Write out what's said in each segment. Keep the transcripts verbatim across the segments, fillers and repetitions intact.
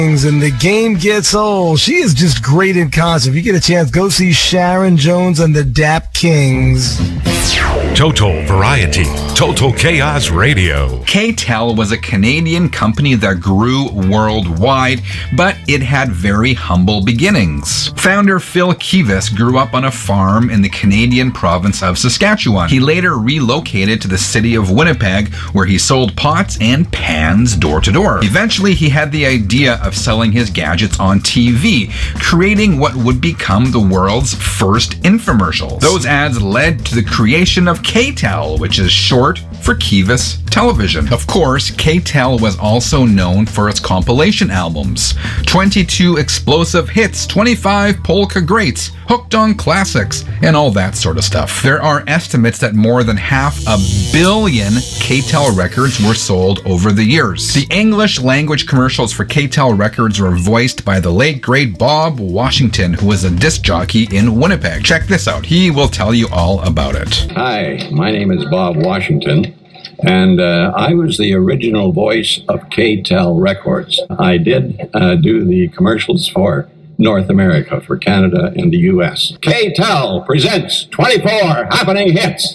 And the game gets old. She is just great in concert. If you get a chance, go see Sharon Jones and the Dap Kings. Total Variety, Total Chaos Radio. K-Tel was a Canadian company that grew worldwide, but it had very humble beginnings. Founder Phil Kivas grew up on a farm in the Canadian province of Saskatchewan. He later relocated to the city of Winnipeg, where he sold pots and pans door to door. Eventually, he had the idea of selling his gadgets on T V, creating what would become the world's first infomercials. Those ads led to the creation of K-Tel, which is short for Kivas Television. Of course, K-Tel was also known for its compilation albums. twenty-two explosive hits, twenty-five polka greats, hooked on classics, and all that sort of stuff. There are estimates that more than half a billion K-Tel records were sold over the years. The English language commercials for K-Tel records were voiced by the late great Bob Washington, who was a disc jockey in Winnipeg. Check this out. He will tell you all about it. Hi, my name is Bob Washington, and uh, I was the original voice of K-Tel Records. I did uh, do the commercials for North America, for Canada and the U S. K-Tel presents twenty-four happening hits.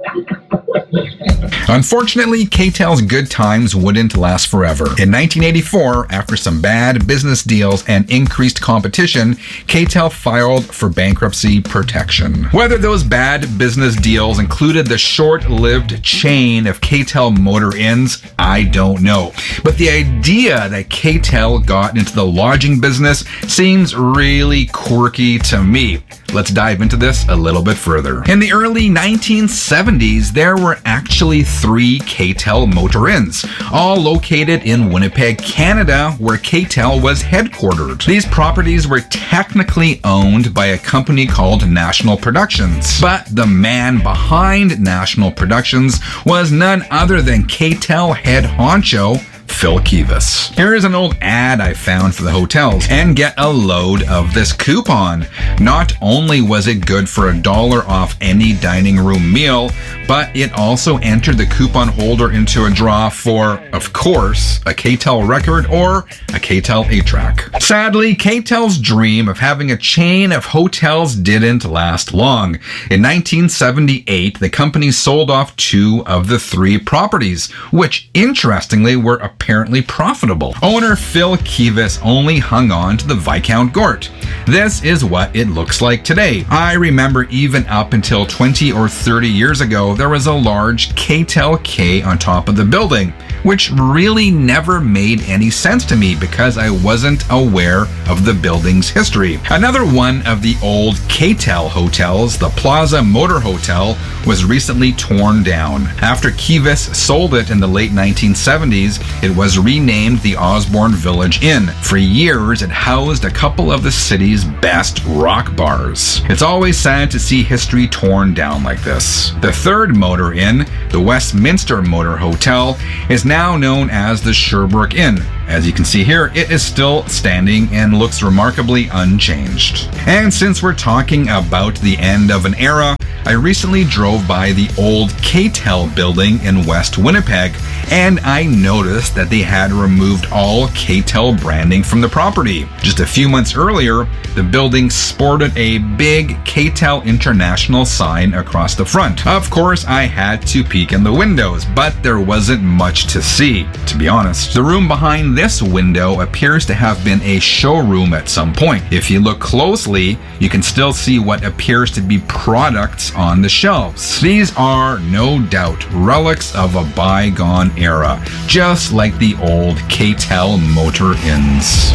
Unfortunately, K-Tel's good times wouldn't last forever. In nineteen eighty-four, after some bad business deals and increased competition, K-Tel filed for bankruptcy protection. Whether those bad business deals included the short-lived chain of K-Tel Motor Inns, I don't know. But the idea that K-Tel got into the lodging business seems really quirky to me. Let's dive into this a little bit further. In the early nineteen seventies, there were actually three K-Tel Motor Inns, all located in Winnipeg, Canada, where K-Tel was headquartered. These properties were technically owned by a company called National Productions, but the man behind National Productions was none other than K-Tel head honcho, Phil Kivas. Here is an old ad I found for the hotels, and get a load of this coupon. Not only was it good for a dollar off any dining room meal, but it also entered the coupon holder into a draw for, of course, a K-Tel record or a K-Tel eight track. Sadly, K-Tel's dream of having a chain of hotels didn't last long. In nineteen seventy-eight, the company sold off two of the three properties, which interestingly were apparently profitable. Owner Phil Kivas only hung on to the Viscount Gort. This is what it looks like today. I remember even up until twenty or thirty years ago, there was a large K-Tel K on top of the building, which really never made any sense to me because I wasn't aware of the building's history. Another one of the old K-Tel hotels, the Plaza Motor Hotel, was recently torn down. After Kivas sold it in the late nineteen seventies, it was renamed the Osborne Village Inn. For years, it housed a couple of the city's best rock bars. It's always sad to see history torn down like this. The third Motor Inn, the Westminster Motor Hotel, is now known as the Sherbrooke Inn. As you can see here, it is still standing and looks remarkably unchanged. And since we're talking about the end of an era, I recently drove by the old K-Tel building in West Winnipeg, and I noticed that they had removed all K-Tel branding from the property. Just a few months earlier, the building sported a big K-Tel International sign across the front. Of course, I had to peek in the windows, but there wasn't much to see, to be honest. The room behind this window appears to have been a showroom at some point. If you look closely, you can still see what appears to be products on the shelves. These are no doubt relics of a bygone era, just like the old K-Tel Motor Inns.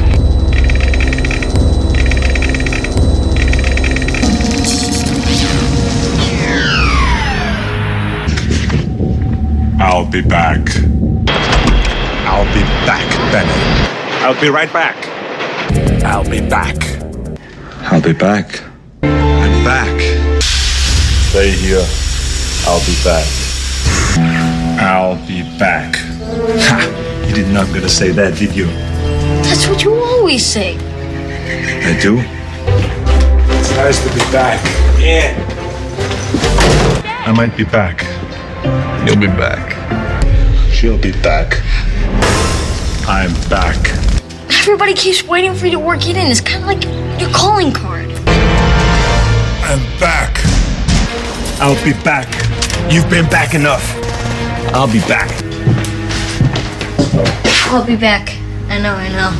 I'll be back. I'll be back, Benny. I'll be right back. I'll be back. I'll be back. I'm back. Stay here. I'll be back. I'll be back. Ha! You didn't know I'm going to say that, did you? That's what you always say. I do? It's nice to be back. Yeah. I might be back. You'll be back. She'll be back. I'm back. Everybody keeps waiting for you to work it in. It's kind of like your calling card. I'm back. I'll be back. You've been back enough. I'll be back. I'll be back. I know, I know.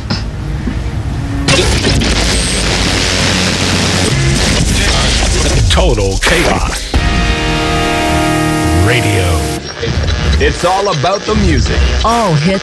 Total Chaos Radio. It's all about the music. All hits